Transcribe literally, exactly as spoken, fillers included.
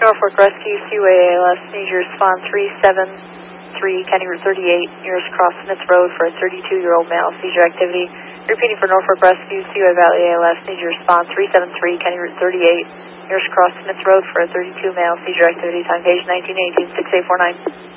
Norfolk Rescue, Seaway A L S, need your response three seven three, County Route thirty-eight, nearest cross Smith Road for a thirty-two-year-old male, seizure activity. Repeating for Norfolk Rescue, Seaway Valley A L S, need your response three seven three, County Route thirty-eight, nearest cross Smith Road for a thirty-two male, seizure activity. Time page nineteen eighteen, six eight four nine.